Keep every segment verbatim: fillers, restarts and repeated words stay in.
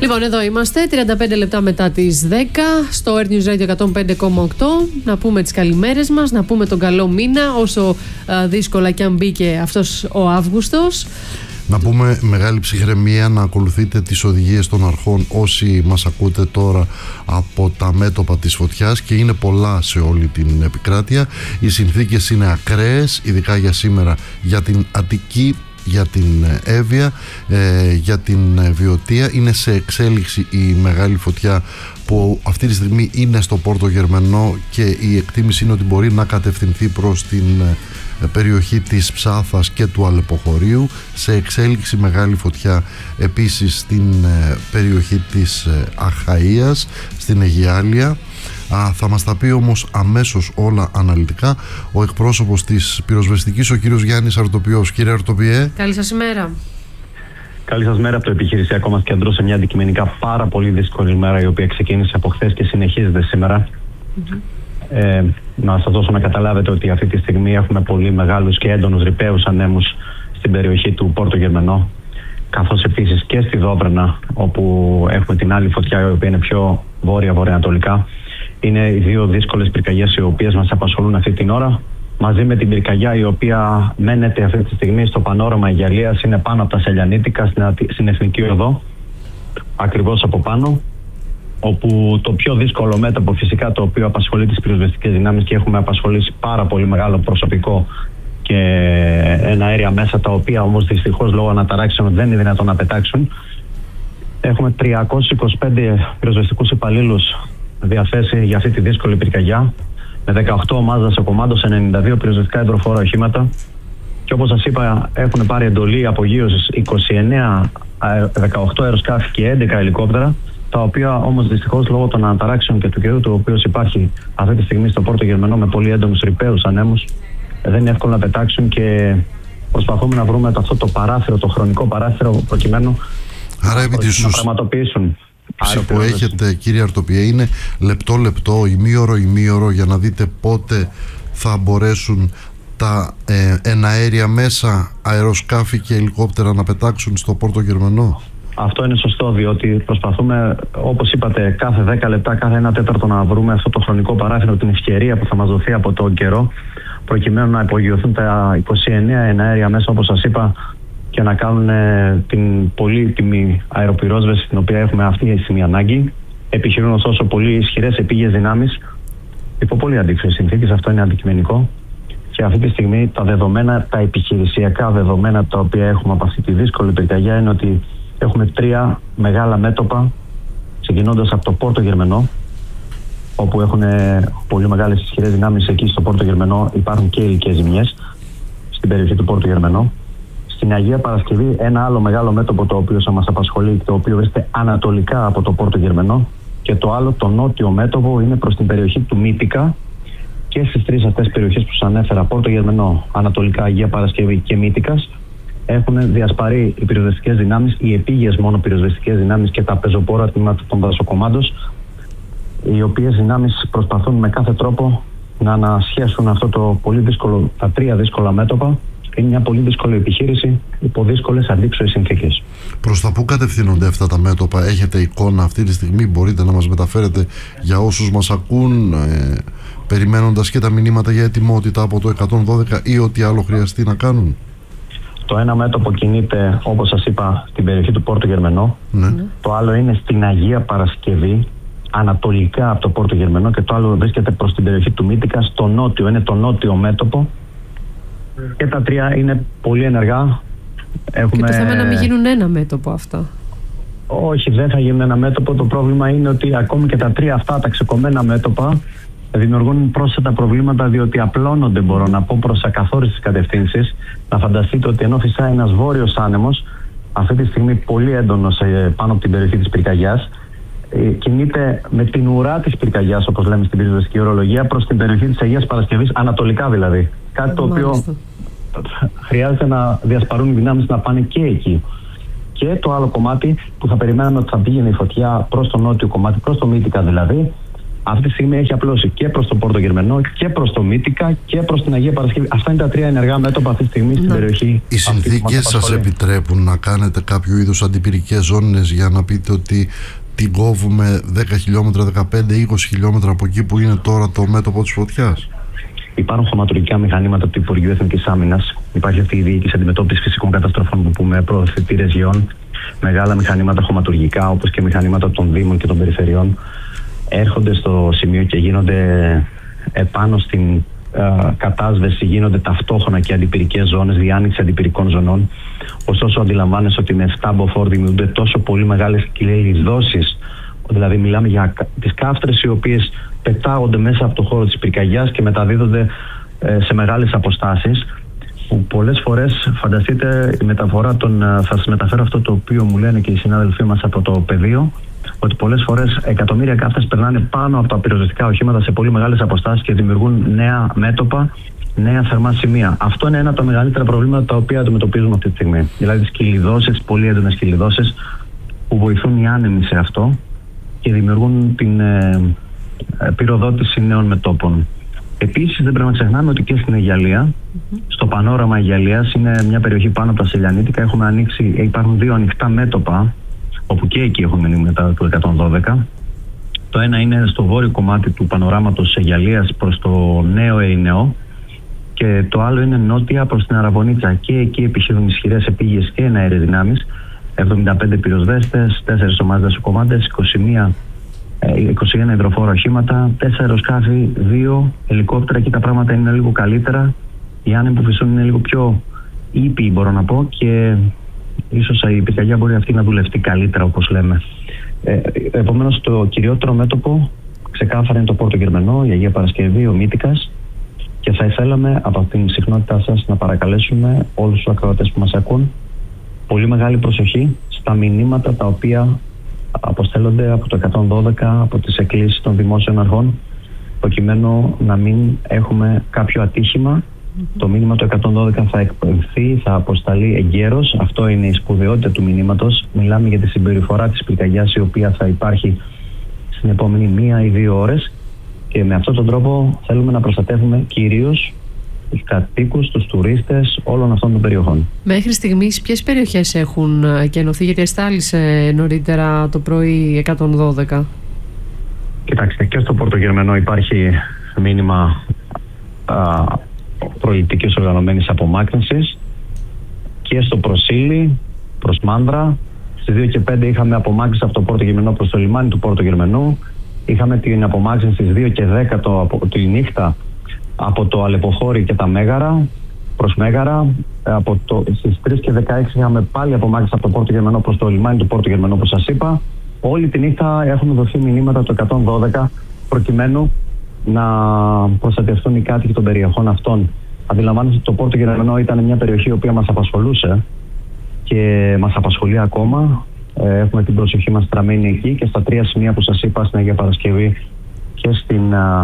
Λοιπόν, εδώ είμαστε, τριάντα πέντε λεπτά μετά τις δέκα, στο Earth News Radio εκατόν πέντε κόμμα οκτώ. Να πούμε τις καλημέρες μας, να πούμε τον καλό μήνα, όσο α, δύσκολα κι αν μπήκε αυτός ο Αύγουστος. Να πούμε μεγάλη ψυχραιμία, να ακολουθείτε τις οδηγίες των αρχών όσοι μας ακούτε τώρα από τα μέτωπα της φωτιάς, και είναι πολλά σε όλη την επικράτεια. Οι συνθήκες είναι ακραίες, ειδικά για σήμερα, για την Αττική, για την Εύβοια, ε, για την Βιωτία. Είναι σε εξέλιξη η μεγάλη φωτιά που αυτή τη στιγμή είναι στο Πόρτο Γερμενό, και η εκτίμηση είναι ότι μπορεί να κατευθυνθεί προς την περιοχή της Ψάθας και του Αλεποχωρίου. Σε εξέλιξη μεγάλη φωτιά επίσης στην περιοχή της Αχαΐας, στην Αιγιάλεια. Α, θα μας τα πει όμως αμέσως όλα αναλυτικά ο εκπρόσωπος της πυροσβεστικής, ο κύριος Γιάννης Αρτοπιός. Κύριε Αρτοπιέ, καλή σας ημέρα. Καλή σας μέρα από το επιχειρησιακό μας κέντρο, σε μια αντικειμενικά πάρα πολύ δύσκολη μέρα, η οποία ξεκίνησε από χθες και συνεχίζεται σήμερα. Mm-hmm. Ε, να σας δώσω να καταλάβετε ότι αυτή τη στιγμή έχουμε πολύ μεγάλους και έντονους ρηπαίους ανέμους στην περιοχή του Πόρτο Γερμενό, καθώς επίσης και στη Δόβρενα, όπου έχουμε την άλλη φωτιά, η οποία είναι πιο βόρεια-βορειοανατολικά. Είναι οι δύο δύσκολες πυρκαγιές οι οποίες μας απασχολούν αυτή την ώρα, μαζί με την πυρκαγιά η οποία μένεται αυτή τη στιγμή στο πανόραμα Αιγιαλίας, είναι πάνω από τα Σελιανίτικα, στην Εθνική Οδό, ακριβώς από πάνω, όπου το πιο δύσκολο μέτωπο φυσικά, το οποίο απασχολεί τις πυροσβεστικές δυνάμεις, και έχουμε απασχολήσει πάρα πολύ μεγάλο προσωπικό και ένα αέρια μέσα, τα οποία όμως δυστυχώς λόγω αναταράξεων δεν είναι δυνατόν να πετάξουν. Έχουμε τριακόσιους είκοσι πέντε πυροσβεστικούς υπαλλήλους διαθέσει για αυτή τη δύσκολη πυρκαγιά, με δεκαοκτώ ομάδες κομμάτων σε ενενήντα δύο πυροσβεστικά υδροφόρα οχήματα, και όπως σας είπα έχουν πάρει εντολή απογείωσης είκοσι εννέα, δεκαοκτώ αεροσκάφη και έντεκα ελικόπτερα, τα οποία όμως δυστυχώς λόγω των αναταράξεων και του καιρού, του οποίου υπάρχει αυτή τη στιγμή στο Πόρτο Γερμενό με πολύ έντονους ρηπαίους ανέμους, δεν είναι εύκολο να πετάξουν, και προσπαθούμε να βρούμε αυτό το παράθυρο, το χρονικό παράθυρο, προκειμένου Άρα, επί να ουσίας, πραγματοποιήσουν. που έχετε, κύριε Αρτοπιέ, είναι λεπτό λεπτό, ημίωρο ημίωρο, για να δείτε πότε θα μπορέσουν τα ε, εναέρια μέσα, αεροσκάφη και ελικόπτερα να πετάξουν στο Πόρτο Γερμενό. Αυτό είναι σωστό, διότι προσπαθούμε, όπως είπατε, κάθε δέκα λεπτά, κάθε ένα τέταρτο να βρούμε αυτό το χρονικό παράθυρο, την ευκαιρία που θα μας δοθεί από τον καιρό, προκειμένου να υπογειωθούν τα είκοσι εννέα εναέρια μέσα, όπως σας είπα, και να κάνουν ε, την πολύτιμη αεροπυρόσβεση, την οποία έχουμε αυτή τη στιγμή ανάγκη. Επιχειρούν ωστόσο πολύ ισχυρές επίγειες δυνάμεις υπό πολύ αντίξωες συνθήκες. Αυτό είναι αντικειμενικό. Και αυτή τη στιγμή τα δεδομένα, τα επιχειρησιακά δεδομένα τα οποία έχουμε από αυτή τη δύσκολη πυρκαγιά, είναι ότι έχουμε τρία μεγάλα μέτωπα, ξεκινώντας από το Πόρτο Γερμενό, όπου έχουν πολύ μεγάλες ισχυρές δυνάμεις. Εκεί στο Πόρτο Γερμενό υπάρχουν και υλικές ζημιές, στην περιοχή του Πόρτο Γερμενό. Στην Αγία Παρασκευή, ένα άλλο μεγάλο μέτωπο το οποίο θα μας απασχολεί, το οποίο βρίσκεται ανατολικά από το Πόρτο Γερμενό, και το άλλο, το νότιο μέτωπο, είναι προς την περιοχή του Μύτικα. Και στις τρεις αυτές περιοχές που σας ανέφερα, Πόρτο Γερμενό, ανατολικά Αγία Παρασκευή και Μύτικας, έχουν διασπαρεί οι πυροσβεστικές δυνάμεις, οι επίγειες μόνο πυροσβεστικές δυνάμεις και τα πεζοπόρα τμήματα των δασοκομμάτων, οι οποίες δυνάμεις προσπαθούν με κάθε τρόπο να ανασχέσουν αυτό το πολύ δύσκολο, τα τρία δύσκολα μέτωπα. Είναι μια πολύ δύσκολη επιχείρηση υπό δύσκολες αντίξωες συνθήκες. Προς τα πού κατευθύνονται αυτά τα μέτωπα, έχετε εικόνα αυτή τη στιγμή, μπορείτε να μας μεταφέρετε για όσους μας ακούν, ε, περιμένοντας και τα μηνύματα για ετοιμότητα από το εκατόν δώδεκα ή ό,τι άλλο χρειαστεί να κάνουν? Το ένα μέτωπο κινείται, όπως σας είπα, στην περιοχή του Πόρτο Γερμενό. Ναι. Το άλλο είναι στην Αγία Παρασκευή, ανατολικά από το Πόρτο Γερμενό, και το άλλο βρίσκεται προς την περιοχή του Μύτικα, στο νότιο, είναι το νότιο μέτωπο. Και τα τρία είναι πολύ ενεργά. Έχουμε... Και το θέμα είναι να μην γίνουν ένα μέτωπο αυτά. Όχι, δεν θα γίνουν ένα μέτωπο. Το πρόβλημα είναι ότι ακόμη και τα τρία αυτά, τα ξεκομμένα μέτωπα, δημιουργούν πρόσθετα προβλήματα, διότι απλώνονται, μπορώ να πω, προς ακαθόριστες κατευθύνσεις. Να φανταστείτε ότι ενώ φυσάει ένας βόρειος άνεμος, αυτή τη στιγμή πολύ έντονος πάνω από την περιοχή της πυρκαγιάς, κινείται με την ουρά της πυρκαγιάς, όπως λέμε στην πυροσβεστική ορολογία, προς την περιοχή της Αγίας Παρασκευής, ανατολικά δηλαδή. Κάτι το οποίο χρειάζεται να διασπαρούν οι δυνάμεις να πάνε και εκεί. Και το άλλο κομμάτι που θα περιμέναμε ότι θα πήγαινε η φωτιά προς το νότιο κομμάτι, προς το Μύτικα δηλαδή, αυτή τη στιγμή έχει απλώσει και προς το Πόρτο Γερμενό και προς το Μύτικα και προς την Αγία Παρασκευή. Αυτά είναι τα τρία ενεργά μέτωπα αυτή τη στιγμή στην περιοχή. Οι συνθήκες σας επιτρέπουν να κάνετε κάποιο είδους αντιπυρικές ζώνες για να πείτε ότι την κόβουμε δέκα χιλιόμετρα, δεκαπέντε, είκοσι χιλιόμετρα από εκεί που είναι τώρα το μέτωπο της φωτιάς? Υπάρχουν χωματουργικά μηχανήματα του Υπουργείου Εθνικής Άμυνας. Υπάρχει αυτή η διοίκηση αντιμετώπισης φυσικών καταστροφών που πούμε, προωθητήρες γεών, μεγάλα μηχανήματα χωματουργικά όπως και μηχανήματα των Δήμων και των Περιφερειών. Έρχονται στο σημείο και γίνονται επάνω στην ε, κατάσβεση, γίνονται ταυτόχρονα και αντιπυρικές ζώνες, διάνοιξη αντιπυρικών ζωνών. Ωστόσο, αντιλαμβάνεσαι ότι με εφτά μποφόρ δημιουργούνται τόσο πολύ μεγάλες κλειδώσεις. Δηλαδή, μιλάμε για τις κάφτρες οι οποίες πετάγονται μέσα από το χώρο της πυρκαγιάς και μεταδίδονται ε, σε μεγάλες αποστάσεις. Που πολλές φορές, φανταστείτε, η μεταφορά των. Θα σας μεταφέρω αυτό το οποίο μου λένε και οι συνάδελφοί μας από το πεδίο, ότι πολλές φορές εκατομμύρια κάφτες περνάνε πάνω από τα πυροσβεστικά οχήματα σε πολύ μεγάλες αποστάσεις και δημιουργούν νέα μέτωπα, νέα θερμά σημεία. Αυτό είναι ένα από τα μεγαλύτερα προβλήματα τα οποία αντιμετωπίζουμε αυτή τη στιγμή. Δηλαδή τις κυλιδώσεις, πολύ έντονες κυλιδώσεις που βοηθούν οι άνεμοι σε αυτό και δημιουργούν την ε, ε, πυροδότηση νέων μετώπων. Επίσης δεν πρέπει να ξεχνάμε ότι και στην Αιγιαλία, mm-hmm. στο πανόραμα Αιγιαλίας, είναι μια περιοχή πάνω από τα Σελιανίτικα, έχουμε ανοίξει, υπάρχουν δύο ανοιχτά μέτωπα, όπου και εκεί έχουν μείνει μετά το εκατόν δώδεκα. Το ένα είναι στο βόρειο κομμάτι του πανοράματος Αιγιαλίας προς το Νέο Ερηνεό και το άλλο είναι νότια προς την Αραβωνίτσα. Και εκεί επιχειρούν ισχυρές επίγειες και εναέρειες δυνάμεις, εβδομήντα πέντε πυροσβέστες, τέσσερις ομάδες δασοκομάντες, είκοσι ένα υδροφόρα οχήματα, τέσσερα αεροσκάφη, δύο ελικόπτερα. Εκεί τα πράγματα είναι λίγο καλύτερα. Οι άνεμοι που φυσούν είναι λίγο πιο ήπιοι, μπορώ να πω, και ίσως η πυρκαγιά μπορεί αυτή να δουλευτεί καλύτερα, όπως λέμε. Ε, επομένως, το κυριότερο μέτωπο ξεκάθαρα είναι το Πόρτο Γερμενό, η Αγία Παρασκευή, ο Μύτικας. Και θα ήθελαμε από αυτήν την συχνότητά σας να παρακαλέσουμε όλους τους ακροατές που μας ακούν πολύ μεγάλη προσοχή στα μηνύματα τα οποία αποστέλλονται από το εκατόν δώδεκα, από τις εκκλήσεις των δημόσιων αρχών, προκειμένου να μην έχουμε κάποιο ατύχημα. Mm-hmm. Το μήνυμα του εκατόν δώδεκα θα εκπαιδευτεί, θα αποσταλεί εγκαίρως. Αυτό είναι η σπουδαιότητα του μηνύματος. Μιλάμε για τη συμπεριφορά της πυρκαγιάς, η οποία θα υπάρχει στην επόμενη μία ή δύο ώρες. Και με αυτόν τον τρόπο θέλουμε να προστατεύουμε κυρίως τους κατοίκους, τους τουρίστες όλων αυτών των περιοχών. Μέχρι στιγμής ποιες περιοχές έχουν εκενωθεί, γιατί εστάλησε νωρίτερα το πρωί εκατόν δώδεκα? Κοιτάξτε, και στο Πόρτο Γερμενό υπάρχει μήνυμα α, προληπτικής οργανωμένης απομάκρυνσης, και στο Προσίλι προς Μάνδρα. Στις δύο και πέντε είχαμε απομάκρυνση από το Πόρτο Γερμενό προς το λιμάνι του Πόρτο Γερμενού. Είχαμε την απομάκρυνση στις δύο και δέκα το, από, τη νύχτα από το Αλεποχώρι και τα Μέγαρα προς Μέγαρα. Από το, στις τρεις και δεκαέξι είχαμε πάλι απομάκρυνση από το Πόρτο Γερμενό προς το λιμάνι του Πόρτο Γερμενό, όπως σας είπα. Όλη τη νύχτα έχουν δοθεί μηνύματα το εκατόν δώδεκα προκειμένου να προστατευτούν οι κάτοικοι των περιοχών αυτών. Αντιλαμβάνεστε ότι το Πόρτο Γερμενό ήταν μια περιοχή η οποία μας απασχολούσε και μας απασχολεί ακόμα. Έχουμε την προσοχή μας στραμμένη εκεί και στα τρία σημεία που σας είπα, στην Αγία Παρασκευή και, στην,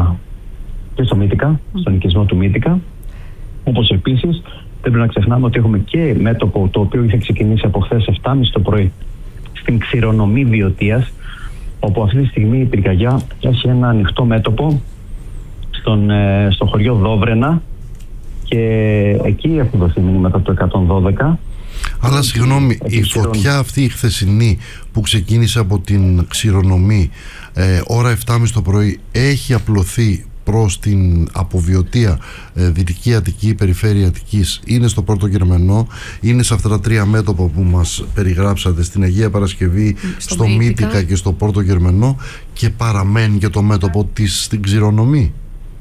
και στο Μύτικα, στον οικισμό του Μύτικα. Όπως επίσης δεν πρέπει να ξεχνάμε ότι έχουμε και μέτωπο το οποίο είχε ξεκινήσει από χθες επτά και μισή το πρωί στην Ξηρονομή Βιωτίας, όπου αυτή τη στιγμή η πυρκαγιά έχει ένα ανοιχτό μέτωπο στον, στο χωριό Δόβρενα και εκεί έχουν δοθεί μηνύματα το εκατόν δώδεκα. Αλλά συγγνώμη, η φωτιά αυτή η χθεσινή που ξεκίνησε από την Ξηρονομή ε, ώρα επτά και μισή το πρωί έχει απλωθεί προς την αποβιωτία ε, Δυτική Αττική, Περιφέρεια Αττικής, είναι στο Πόρτο Γερμενό, είναι σε αυτά τα τρία μέτωπα που μας περιγράψατε, στην Αγία Παρασκευή, στο, στο Μύτικα και στο Πόρτο Γερμενό, και παραμένει και το μέτωπο της στην Ξηρονομή?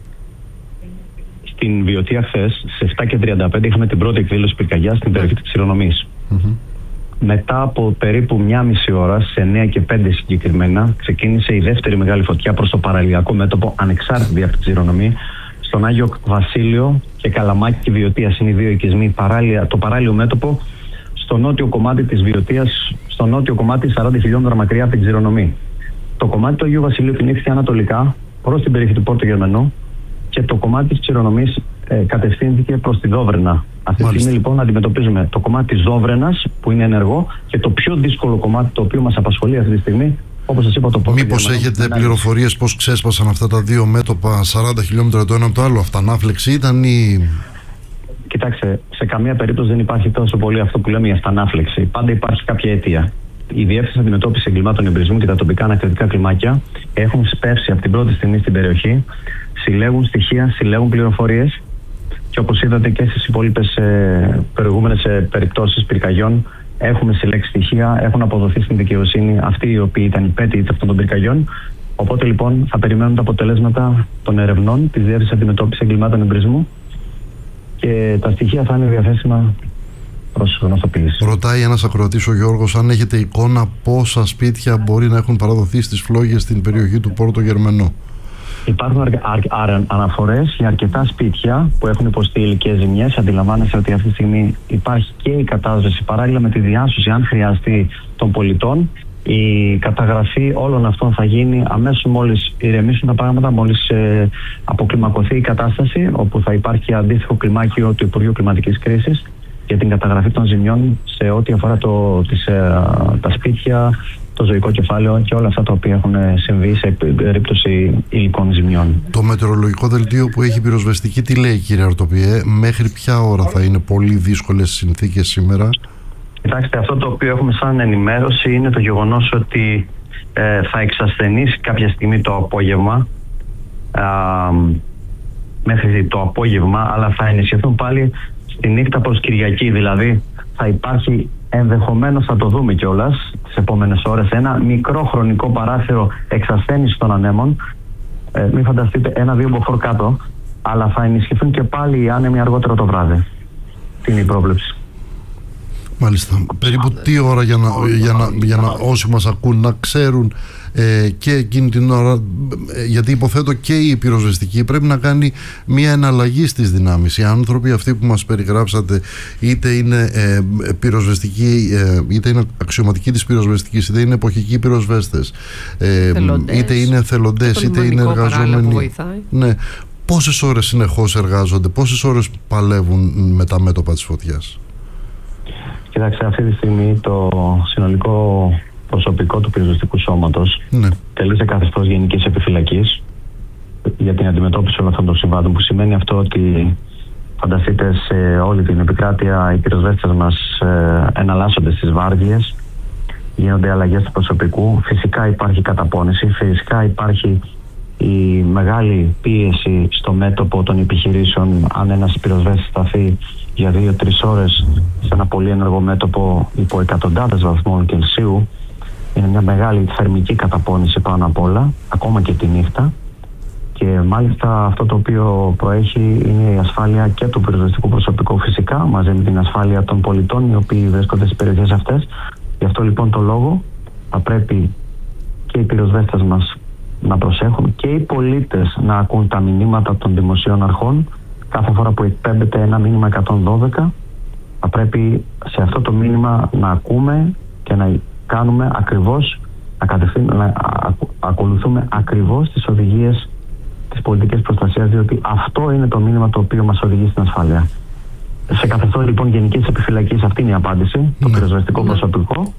Στην Βιωτία χθες, σε επτά και τριάντα πέντε, είχαμε την πρώτη εκδήλωση πυρκαγιάς στην περιοχή της Ξηρονομής. Mm-hmm. Μετά από περίπου μία μισή ώρα, σε εννιά και πέντε συγκεκριμένα, ξεκίνησε η δεύτερη μεγάλη φωτιά προς το παραλιακό μέτωπο, ανεξάρτητη από την Ξηρονομή, στον Άγιο Βασίλειο και Καλαμάκι Βιωτίας. Είναι οι δύο οικισμοί, παράλια, το παράλιο μέτωπο, στο νότιο κομμάτι της Βιωτίας, στο νότιο κομμάτι σαράντα χιλιόμετρα μακριά από την Ξηρονομή. Το κομμάτι του Αγίου Βασιλείου κινήθηκε ανατολικά προς την περιοχή του Πόρτο Γερμενού και το κομμάτι της Ξηρονομής ε, κατευθύνθηκε προς τη Δόβρενα. Αυτή τη στιγμή λοιπόν αντιμετωπίζουμε το κομμάτι της Δόβρενας που είναι ενεργό και το πιο δύσκολο κομμάτι το οποίο μας απασχολεί αυτή τη στιγμή Όπως σας είπα, το Μήπως έχετε πληροφορίες πώς ξέσπασαν αυτά τα δύο μέτωπα σαράντα χιλιόμετρα το ένα από το άλλο? Αυτανάφλεξη ήταν ή... Κοιτάξτε, σε καμία περίπτωση δεν υπάρχει τόσο πολύ αυτό που λέμε η αυτανάφλεξη. Πάντα υπάρχει κάποια αιτία. Η Διεύθυνση Αντιμετώπισης Εγκλημάτων Εμπρισμού και τα τοπικά ανακριτικά κλιμάκια έχουν σπεύσει από την πρώτη στιγμή στην περιοχή, συλλέγουν στοιχεία, συλλέγουν πληροφορίες και όπως είδατε και στις υπόλοιπες ε, προηγούμενες ε, περιπτώσεις πυρκαγιών, έχουμε συλλέξει στοιχεία, έχουν αποδοθεί στην δικαιοσύνη αυτοί οι οποίοι ήταν υπέτειοι αυτών των πυρκαγιών. Οπότε λοιπόν θα περιμένουν τα αποτελέσματα των ερευνών της Διεύθυνσης Αντιμετώπισης Εγκλημάτων Εμπρισμού και τα στοιχεία θα είναι διαθέσιμα προς γνωστοποίηση. Ρωτάει ένας ακροατής, ο Γιώργος, αν έχετε εικόνα πόσα σπίτια μπορεί να έχουν παραδοθεί στις φλόγες στην περιοχή του Πόρτο Γερμενό. Υπάρχουν αρ, αρ, αρ, αναφορές για αρκετά σπίτια που έχουν υποστεί υλικές ζημιές. Αντιλαμβάνεστε ότι αυτή τη στιγμή υπάρχει και η κατάσβεση παράλληλα με τη διάσωση, αν χρειαστεί, των πολιτών. Η καταγραφή όλων αυτών θα γίνει αμέσως μόλις ηρεμήσουν τα πράγματα, μόλις ε, αποκλιμακωθεί η κατάσταση, όπου θα υπάρχει αντίστοιχο κλιμάκιο του Υπουργείου Κλιματικής Κρίσης για την καταγραφή των ζημιών σε ό,τι αφορά το, τις, ε, τα σπίτια, το ζωικό κεφάλαιο και όλα αυτά τα οποία έχουν συμβεί σε περίπτωση υλικών ζημιών. Το μετεωρολογικό δελτίο που έχει πυροσβεστική τι λέει, κύριε Αρτοπιέ? Μέχρι ποια ώρα θα είναι πολύ δύσκολες συνθήκες σήμερα? Κοιτάξτε, αυτό το οποίο έχουμε σαν ενημέρωση είναι το γεγονός ότι ε, θα εξασθενήσει κάποια στιγμή το απόγευμα, α, μέχρι το απόγευμα, αλλά θα ενισχυθούν πάλι στη νύχτα προς Κυριακή. Δηλαδή θα υπάρχει, ενδεχομένως θα το δούμε κιόλας τις επόμενες ώρες, ένα μικρό χρονικό παράθυρο εξασθένηση των ανέμων. Ε, μην φανταστείτε ένα-δύο μποφόρ κάτω, αλλά θα ενισχυθούν και πάλι οι άνεμοι αργότερο το βράδυ. Τι είναι η πρόβλεψη. Μάλιστα. Περίπου τι ώρα για να, για να, για να όσοι μας ακούν να ξέρουν ε, και εκείνη την ώρα, ε, γιατί υποθέτω και η πυροσβεστική πρέπει να κάνει μια εναλλαγή στις δυνάμεις. Οι άνθρωποι αυτοί που μας περιγράψατε, είτε είναι ε, πυροσβεστικοί, ε, είτε είναι αξιωματικοί της πυροσβεστικής, είτε είναι εποχικοί πυροσβέστες, ε, είτε είναι θελοντές, είτε είναι εργαζόμενοι. Ναι. Πόσες ώρες συνεχώς εργάζονται, πόσες ώρες παλεύουν με τα μέτωπα της φωτιάς? Κοιτάξτε, αυτή τη στιγμή το συνολικό προσωπικό του πυροσβεστικού σώματος ναι. τελεί σε καθεστώς γενικής επιφυλακής για την αντιμετώπιση όλων αυτών των συμβάντων, που σημαίνει αυτό ότι φανταστείτε σε όλη την επικράτεια οι πυροσβέστες μας ε, εναλλάσσονται στις βάρδιες, γίνονται αλλαγές του προσωπικού, φυσικά υπάρχει καταπώνηση, φυσικά υπάρχει η μεγάλη πίεση στο μέτωπο των επιχειρήσεων. Αν ένας πυροσβέστης σταθεί για δύο-τρεις ώρες σε ένα πολύ ενεργό μέτωπο υπό εκατοντάδες βαθμών Κελσίου, είναι μια μεγάλη θερμική καταπώνηση πάνω απ' όλα, ακόμα και τη νύχτα. Και μάλιστα αυτό το οποίο προέχει είναι η ασφάλεια και του πυροσβεστικού προσωπικού, φυσικά, μαζί με την ασφάλεια των πολιτών οι οποίοι βρίσκονται στις περιοχές αυτές. Γι' αυτό λοιπόν το λόγο θα πρέπει και οι πυροσβέστες μας να προσέχουν και οι πολίτες να ακούν τα μηνύματα των δημοσίων αρχών. Κάθε φορά που εκπέμπεται ένα μήνυμα εκατόν δώδεκα, θα πρέπει σε αυτό το μήνυμα να ακούμε και να κάνουμε ακριβώς, να, να ακολουθούμε ακριβώς τις οδηγίες της πολιτικής προστασίας, διότι αυτό είναι το μήνυμα το οποίο μας οδηγεί στην ασφάλεια. Σε καθεστώς λοιπόν γενικής επιφυλακής, αυτή είναι η απάντηση, το πυροσβεστικό προσωπικό,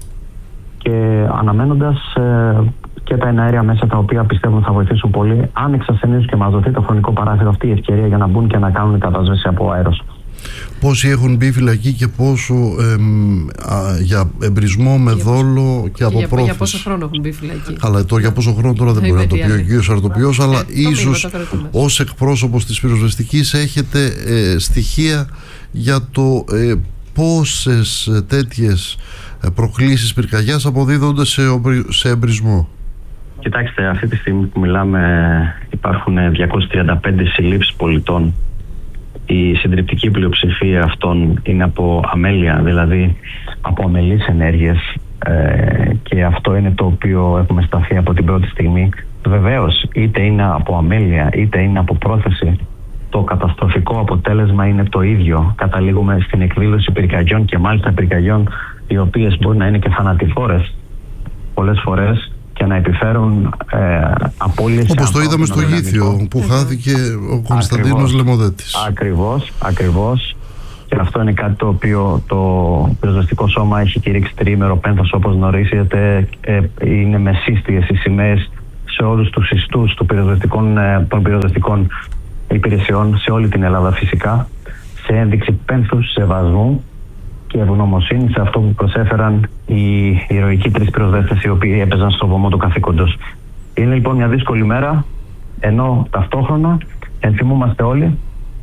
και αναμένοντας ε, και τα εναέρια μέσα τα οποία πιστεύω θα βοηθήσουν πολύ, αν εξασθενήσουν και μας δοθεί το χρονικό παράθυρο, αυτή η ευκαιρία για να μπουν και να κάνουν κατάσβεση από αέρος. Πόσοι έχουν μπει φυλακή και πόσο ε, α, για εμπρισμό με για δόλο και, και από πρόθεση? Για πόσο χρόνο έχουν μπει φυλακή? Καλά, τώρα για πόσο χρόνο τώρα δεν μπορεί να το πει ο κύριος Αρτοπιός, αλλά ε, ίσως ως εκπρόσωπος της πυροσβεστικής έχετε ε, στοιχεία για το ε, πόσες τέτοιες προκλήσεις πυρκαγιάς αποδίδονται σε, σε εμπρισμό. Κοιτάξτε, αυτή τη στιγμή που μιλάμε υπάρχουν διακόσιες τριάντα πέντε συλλήψεις πολιτών. Η συντριπτική πλειοψηφία αυτών είναι από αμέλεια, δηλαδή από αμελείς ενέργειες, ε, και αυτό είναι το οποίο έχουμε σταθεί από την πρώτη στιγμή. Βεβαίως, είτε είναι από αμέλεια είτε είναι από πρόθεση, το καταστροφικό αποτέλεσμα είναι το ίδιο. Καταλήγουμε στην εκδήλωση πυρκαγιών, και μάλιστα πυρκαγιών οι οποίες μπορεί να είναι και θανατηφόρες πολλές φορές και να επιφέρουν ε, απώλειες. Όπως το είδαμε στο Γήθιο που χάθηκε ο Κωνσταντίνος Λεμοδέτης. Ακριβώς, ακριβώς. Και αυτό είναι κάτι το οποίο το πυροσβεστικό σώμα έχει κηρύξει τριήμερο πένθος, όπως γνωρίζετε. Ε, είναι μεσίστιες οι σημαίες σε όλους τους ιστούς των πυροσβεστικών, των πυροσβεστικών υπηρεσιών σε όλη την Ελλάδα φυσικά, σε ένδειξη πένθους, σεβασμού και ευγνωμοσύνη σε αυτό που προσέφεραν οι ηρωικοί τρεις πυροσβέστες οι οποίοι έπαιζαν στο βωμό του καθήκοντος. Είναι λοιπόν μια δύσκολη μέρα, ενώ ταυτόχρονα ενθυμούμαστε όλοι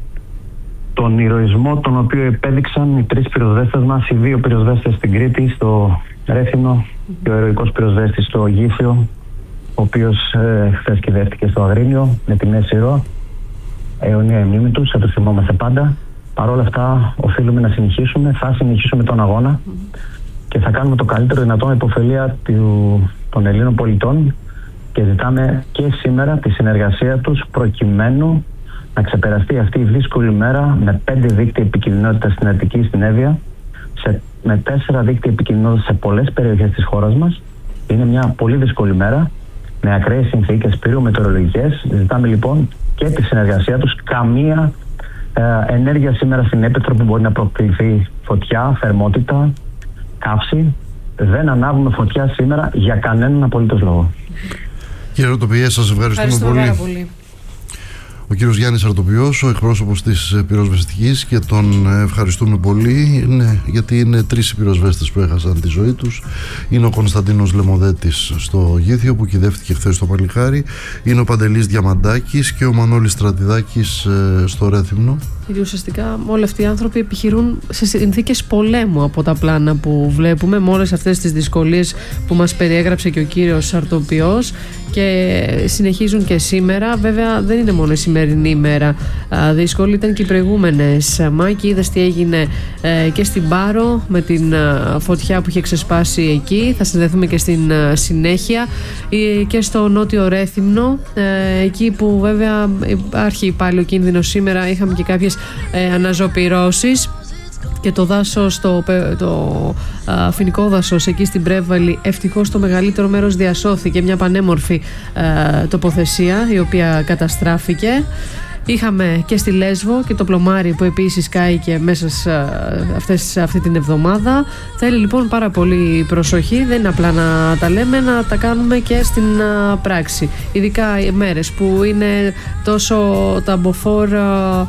τον ηρωισμό τον οποίο επέδειξαν οι τρεις πυροσβέστες μας, οι δύο πυροσβέστες στην Κρήτη, στο Ρέθυμνο, και ο ηρωικός πυροσβέστης στο Γήθιο, ο οποίος ε, χθες κυδεύτηκε στο Αγρίνιο με τη Μέση Ρο. Αιωνία η μνήμη τους, θα τους θυμόμαστε πάντα. Παρ' όλα αυτά, οφείλουμε να συνεχίσουμε, θα συνεχίσουμε τον αγώνα και θα κάνουμε το καλύτερο δυνατό με υποφελία του, των Ελλήνων πολιτών, και ζητάμε και σήμερα τη συνεργασία τους προκειμένου να ξεπεραστεί αυτή η δύσκολη μέρα με πέντε δίκτυα επικοινωνιότητας στην Αττική, στην Εύβοια, σε, με τέσσερα δίκτυα επικοινωνιότητας σε πολλές περιοχές της χώρας μας. Είναι μια πολύ δύσκολη μέρα με ακραίες συνθήκες πυρομετεωρολογικές. Ζητάμε λοιπόν και τη συνεργασία τους. Καμία ε, ενέργεια σήμερα στην Έπετρο που μπορεί να προκληθεί φωτιά, θερμότητα, καύση. Δεν ανάβουμε φωτιά σήμερα για κανέναν απολύτως λόγο. Κύριε Ρωτοπιέ, σας ευχαριστούμε πολύ. πολύ. Ο κύριος Γιάννης Αρτοπιός, ο εκπρόσωπος της πυροσβεστικής, και τον ευχαριστούμε πολύ, είναι, γιατί είναι τρεις οι πυροσβέστες που έχασαν τη ζωή τους. Είναι ο Κωνσταντίνος Λεμοδέτης στο Γήθιο που κυδεύτηκε χθες στο Παλικάρι, είναι ο Παντελής Διαμαντάκης και ο Μανώλης Στρατιδάκης στο Ρέθυμνο. Γιατί ουσιαστικά όλοι αυτοί οι άνθρωποι επιχειρούν σε συνθήκες πολέμου από τα πλάνα που βλέπουμε, με όλες αυτές τις δυσκολίες που μας περιέγραψε και ο κύριος Αρτοπιός, και συνεχίζουν και σήμερα. Βέβαια δεν είναι μόνο η σημερινή ημέρα δύσκολη, ήταν και οι προηγούμενες. Μάκη, είδες τι έγινε ε, και στην Πάρο με την ε, φωτιά που είχε ξεσπάσει εκεί. Θα συνδεθούμε και στην ε, συνέχεια ε, και στο Νότιο Ρέθυμνο, ε, εκεί που βέβαια υπάρχει πάλι ο κίνδυνος σήμερα. Είχαμε και κάποιες ε, αναζωπυρώσεις. Και το δάσος, το, το α, φοινικό δάσος εκεί στην Πρέβαλη, ευτυχώς το μεγαλύτερο μέρος διασώθηκε, μια πανέμορφη α, τοποθεσία η οποία καταστράφηκε. Είχαμε και στη Λέσβο και το πλωμάρι που επίσης κάηκε μέσα σε αυτές, αυτή την εβδομάδα. Θέλει λοιπόν πάρα πολύ προσοχή, δεν είναι απλά να τα λέμε, να τα κάνουμε και στην α, πράξη. Ειδικά οι μέρες που είναι τόσο ταμποφόρ, α,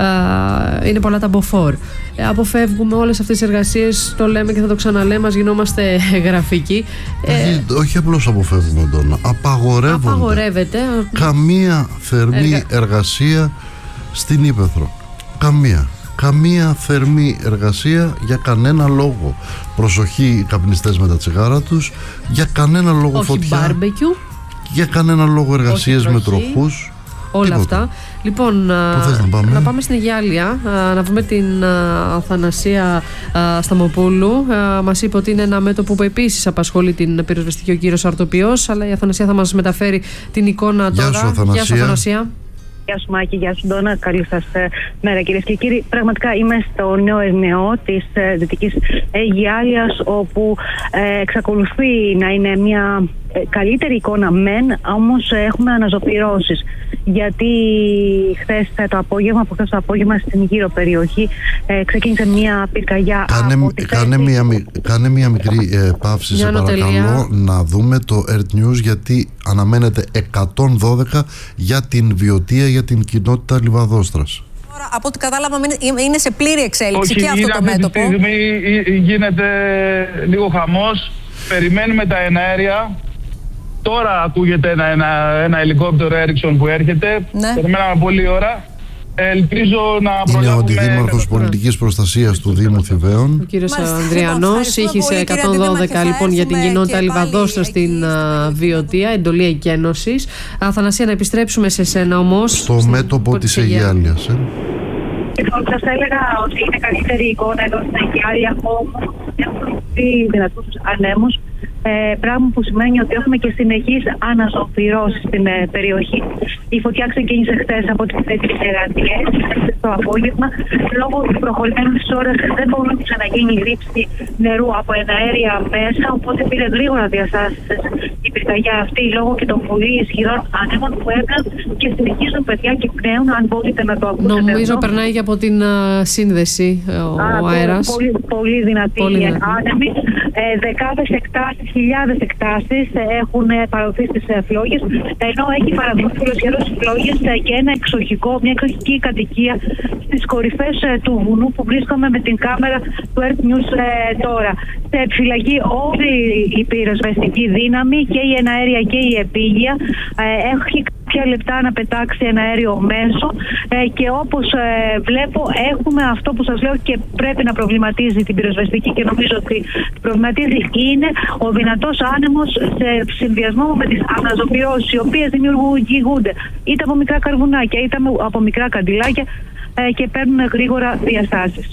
α, είναι πολλά ταμποφόρ. Αποφεύγουμε όλες αυτές τις εργασίες, το λέμε και θα το ξαναλέμε, μας γινόμαστε γραφικοί. Ε, όχι απλώς αποφεύγουμε τον, απαγορεύονται. Απαγορεύεται. Καμία θερμή Εργα... εργασία στην Ύπαιθρο. Καμία. Καμία θερμή εργασία για κανένα λόγο. Προσοχή οι καπνιστές με τα τσιγάρα τους. Για κανένα λόγο όχι φωτιά. Όχι μπάρμπεκιου. Για κανένα λόγο εργασίες με τροχούς. Όλα τίποτα. Αυτά. Λοιπόν, να πάμε? να πάμε στην Αιγιάλεια, να βρούμε την Αθανασία Σταμοπούλου. Μας είπε ότι είναι ένα μέτωπο που επίσης απασχολεί την πυροσβεστική ο κύριος Αρτοπιός, αλλά η Αθανασία θα μας μεταφέρει την εικόνα τώρα. Γεια σου, Αθανασία. Γεια σου, Αθανασία. Γεια σου Μάκη, γεια σου Ντόνα, καλή σας μέρα κυρίες και κύριοι. Πραγματικά είμαι στο νέο Ερνεό της ε, Δυτικής Αιγιάλειας, όπου ε, εξακολουθεί να είναι μια ε, καλύτερη εικόνα μεν, όμως ε, έχουμε αναζωπυρώσεις. Γιατί χθες το απόγευμα, από χθες το απόγευμα στην γύρω περιοχή ε, ξεκίνησε μια πυρκαγιά. Κάνε, από κάνε, μια, κάνε μια μικρή ε, παύση, σε παρακαλώ, να δούμε το Earth News, γιατί αναμένεται εκατόν δώδεκα για την Βιωτία, για την κοινότητα Λιβαδόστρας. Τώρα, από ό,τι κατάλαβα, είναι σε πλήρη εξέλιξη. Όχι, και αυτό το μέτωπο. Αυτή τη στιγμή γίνεται λίγο χαμός. Περιμένουμε τα εναέρια. Τώρα ακούγεται ένα, ένα, ένα ελικόπτερο Έριξον που έρχεται. Ναι. Περιμέναμε πολλή ώρα. Ελπίζω να προλάβουμε. Είναι ο Αντιδήμαρχος κατά... Πολιτικής Προστασίας του Δήμου Θηβαίων. Ο κύριος Ανδριανός ήχησε εκατόν δώδεκα λοιπόν για την κοινότητα Λιβαδόστρας στην Βιωτία, εντολή εκένωσης. Αθανασία, να επιστρέψουμε σε σένα όμως. Στο μέτωπο της Αιγιάλειας. Ε. Λοιπόν, σας έλεγα ότι είναι καλύτερη εικόνα εδώ στην Αιγιάλεια, όμως έχουμε δει δυνατούς ανέμους. Ε, πράγμα που σημαίνει ότι έχουμε και συνεχείς αναζωπυρώσεις στην ε, περιοχή. Η φωτιά ξεκίνησε χθες από τις τέσσερις Εραντιές το απόγευμα. Λόγω του προχωρημένου της ώρας δεν μπορούσε να γίνει ρήψη νερού από εναέρια μέσα, οπότε πήρε γρήγορα διαστάσεις η πυρκαγιά αυτή λόγω και των πολύ ισχυρών ανέμων που έκαναν και συνεχίζουν, παιδιά, και πνέουν, αν μπορείτε να το ακούσετε. Νομίζω εδώ. περνάει και από την uh, σύνδεση ο, Α, ο αέρας. Πολύ, πολύ δυνατή πολύ η δυνατή. άνεμη. Ε, δεκάδες εκτάσεις, χιλιάδες εκτάσεις ε, έχουν παραδοθεί στις ε, φλόγες, ενώ έχει παραδοθεί ολοσχερός στις φλόγες ε, και ένα εξοχικό, μια εξοχική κατοικία στις κορυφές ε, του βουνού που βρίσκομαι με την κάμερα του Earth News ε, τώρα. Σε επιφυλακή όλη η πυροσβεστική δύναμη, και η εναέρια και η επίγεια. Ε, έχει κάποια λεπτά να πετάξει ένα αέριο μέσο ε, και όπως ε, βλέπω έχουμε αυτό που σας λέω και πρέπει να προβληματίζει την πυροσβεστική, και νομίζω ότι προβληματίζει, είναι ο δυνατός άνεμος σε συνδυασμό με τις αναζωπυρώσεις, οι οποίες δημιουργούνται είτε από μικρά καρβουνάκια είτε από μικρά καντιλάκια ε, και παίρνουν γρήγορα διαστάσεις.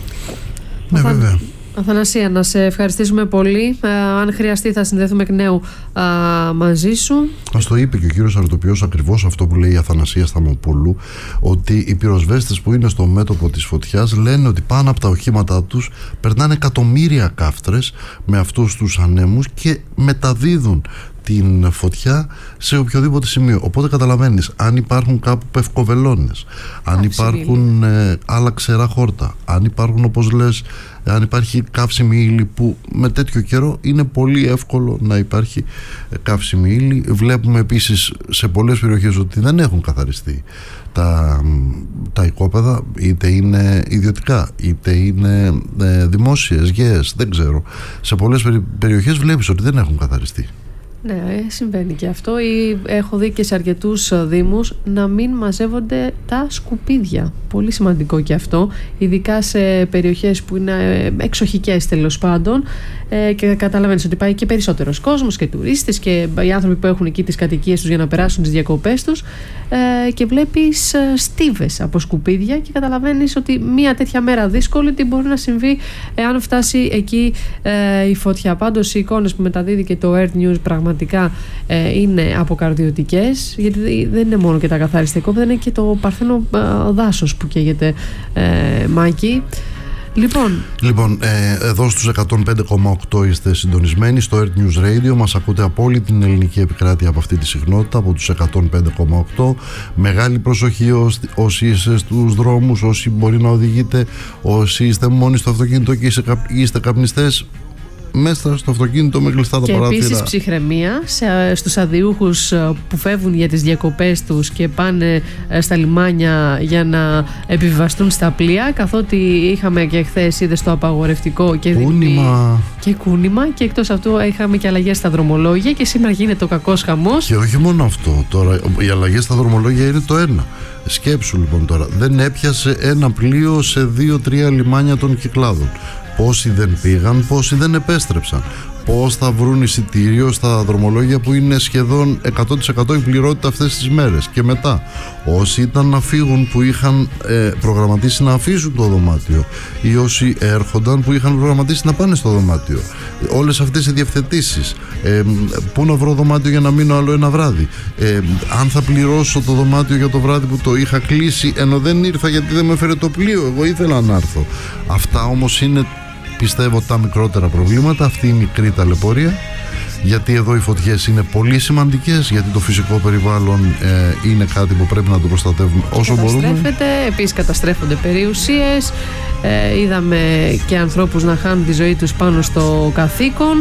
Ναι, βέβαια. Αθανασία, να σε ευχαριστήσουμε πολύ. Ε, αν χρειαστεί θα συνδεθούμε εκ νέου α, μαζί σου. Μας το είπε και ο κύριος Αρτοπιός ακριβώς αυτό που λέει η Αθανασία Σταμοπούλου, ότι οι πυροσβέστες που είναι στο μέτωπο της φωτιάς λένε ότι πάνω από τα οχήματά τους περνάνε εκατομμύρια κάφτρες με αυτούς τους ανέμους και μεταδίδουν την φωτιά σε οποιοδήποτε σημείο. Οπότε καταλαβαίνεις, αν υπάρχουν κάπου πευκοβελώνες, αν υπάρχουν ε, άλλα ξερά χόρτα, αν υπάρχουν, όπως λες, αν υπάρχει καύσιμη ύλη, που με τέτοιο καιρό είναι πολύ εύκολο να υπάρχει καύσιμη ύλη. Βλέπουμε επίσης σε πολλές περιοχές ότι δεν έχουν καθαριστεί τα, τα οικόπεδα, είτε είναι ιδιωτικά είτε είναι ε, δημόσιες, γέες, δεν ξέρω. Σε πολλές περιοχές βλέπεις ότι δεν έχουν καθαριστεί. Ναι, συμβαίνει και αυτό. Ή έχω δει και σε αρκετούς δήμους να μην μαζεύονται τα σκουπίδια. Πολύ σημαντικό και αυτό, ειδικά σε περιοχές που είναι εξοχικές τέλος πάντων, ε, και καταλαβαίνεις ότι πάει και περισσότερος κόσμος και τουρίστες και οι άνθρωποι που έχουν εκεί τις κατοικίες τους για να περάσουν τις διακοπές τους, ε, και βλέπεις ε, στίβες από σκουπίδια και καταλαβαίνεις ότι μια τέτοια μέρα δύσκολη τι μπορεί να συμβεί εάν φτάσει εκεί ε, η φωτιά. Πάντως οι εικόνες που μεταδίδει και το Earth News πραγματικά ε, είναι αποκαρδιωτικές, γιατί δεν είναι μόνο και τα καθαριστικά οικόπεδα, είναι και το παρθένο ε, δάσος που καίγεται, ε, Μάκη. Λοιπόν, λοιπόν ε, εδώ στους εκατόν πέντε κόμμα οκτώ είστε συντονισμένοι στο Earth News Radio. Μας ακούτε από όλη την ελληνική επικράτεια από αυτή τη συχνότητα, από τους εκατόν πέντε κόμμα οκτώ. Μεγάλη προσοχή όσοι, όσοι είστε στους δρόμους, όσοι μπορεί να οδηγείτε, όσοι είστε μόνοι στο αυτοκίνητο και είστε, είστε καπνιστές, μέσα στο αυτοκίνητο με κλειστά τα και παράθυρα. Και επίσης ψυχραιμία σε, στους αδιούχους που φεύγουν για τις διακοπές τους και πάνε στα λιμάνια για να επιβιβαστούν στα πλοία, καθότι είχαμε και χθες, είδες, το απαγορευτικό και κούνημα. Και κούνημα, και εκτός αυτού είχαμε και αλλαγές στα δρομολόγια και σήμερα γίνεται ο κακός χαμός. Και όχι μόνο αυτό, τώρα οι αλλαγές στα δρομολόγια είναι το ένα. Σκέψου λοιπόν τώρα, δεν έπιασε ένα πλοίο σε δύο-τρία λιμάνια των Κυκλάδων. Πόσοι δεν πήγαν, πόσοι δεν επέστρεψαν. Πώς θα βρουν εισιτήριο στα δρομολόγια που είναι σχεδόν εκατό τοις εκατό η πληρότητα αυτές τις μέρες. Και μετά, όσοι ήταν να φύγουν που είχαν ε, προγραμματίσει να αφήσουν το δωμάτιο, ή όσοι έρχονταν που είχαν προγραμματίσει να πάνε στο δωμάτιο. Όλες αυτές οι διευθετήσεις. Ε, πού να βρω δωμάτιο για να μείνω άλλο ένα βράδυ. Ε, αν θα πληρώσω το δωμάτιο για το βράδυ που το είχα κλείσει, ενώ δεν ήρθα γιατί δεν με έφερε το πλοίο. Εγώ ήθελα να έρθω. Αυτά όμως είναι, πιστεύω, τα μικρότερα προβλήματα, αυτή η μικρή ταλαιπωρία, γιατί εδώ οι φωτιές είναι πολύ σημαντικές, γιατί το φυσικό περιβάλλον ε, είναι κάτι που πρέπει να το προστατεύουμε όσο μπορούμε. Επίσης καταστρέφονται περιουσίες, ε, είδαμε και ανθρώπους να χάνουν τη ζωή τους πάνω στο καθήκον.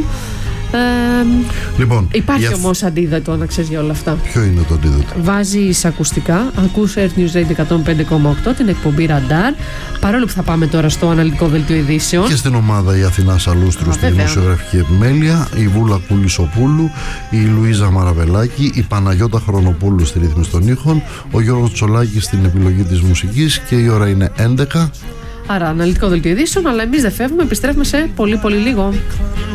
Ε, λοιπόν, υπάρχει για... όμως αντίδοτο, να ξέρεις, για όλα αυτά. Ποιο είναι το αντίδοτο? Βάζεις ακουστικά, ακούς Earth News Radio εκατόν πέντε κόμμα οκτώ, την εκπομπή Ραντάρ, παρόλο που θα πάμε τώρα στο αναλυτικό δελτίο ειδήσεων. Και στην ομάδα η Αθηνά Σαλούστρου στη δημοσιογραφική επιμέλεια, η Βούλα Κουλισοπούλου, η Λουίζα Μαραβελάκη, η Παναγιώτα Χρονοπούλου στη ρύθμιση των ήχων, ο Γιώργος Τσολάκης στην επιλογή της μουσικής, και η ώρα είναι έντεκα. Άρα αναλυτικό δελτίο ειδήσεων, αλλά εμείς δεν φεύγουμε, επιστρέφουμε σε πολύ πολύ λίγο.